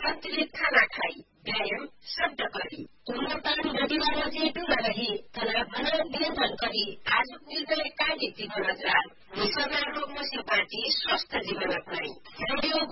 सन्तुलित खाना खाई व्यायाम शब्द करी धूम्रपान नदीमा दूर रही तनाव नियन्त्रण करी आज निर्दय कार्य जीवन अजराल निसर्ग रोग मुक्ति पार्टी स्वस्थ जीवन अपनाई रेडियो